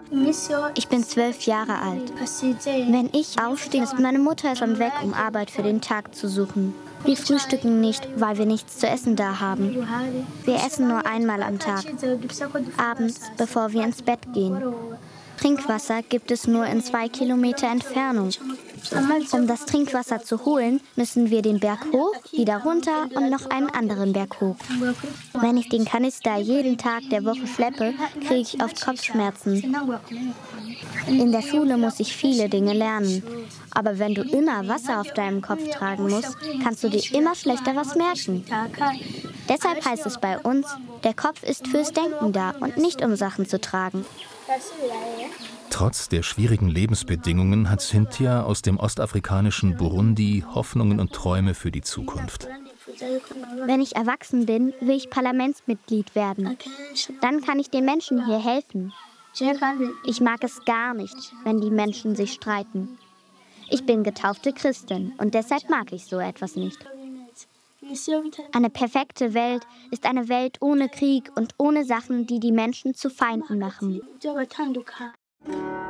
Ich bin 12 Jahre alt. Wenn ich aufstehe, ist meine Mutter schon weg, um Arbeit für den Tag zu suchen. Wir frühstücken nicht, weil wir nichts zu essen da haben. Wir essen nur einmal am Tag, abends, bevor wir ins Bett gehen. Trinkwasser gibt es nur in 2 Kilometer Entfernung. Um das Trinkwasser zu holen, müssen wir den Berg hoch, wieder runter und noch einen anderen Berg hoch. Wenn ich den Kanister jeden Tag der Woche schleppe, kriege ich oft Kopfschmerzen. In der Schule muss ich viele Dinge lernen. Aber wenn du immer Wasser auf deinem Kopf tragen musst, kannst du dir immer schlechter was merken. Deshalb heißt es bei uns, der Kopf ist fürs Denken da und nicht um Sachen zu tragen. Trotz der schwierigen Lebensbedingungen hat Cynthia aus dem ostafrikanischen Burundi Hoffnungen und Träume für die Zukunft. Wenn ich erwachsen bin, will ich Parlamentsmitglied werden. Dann kann ich den Menschen hier helfen. Ich mag es gar nicht, wenn die Menschen sich streiten. Ich bin getaufte Christin und deshalb mag ich so etwas nicht. Eine perfekte Welt ist eine Welt ohne Krieg und ohne Sachen, die die Menschen zu Feinden machen.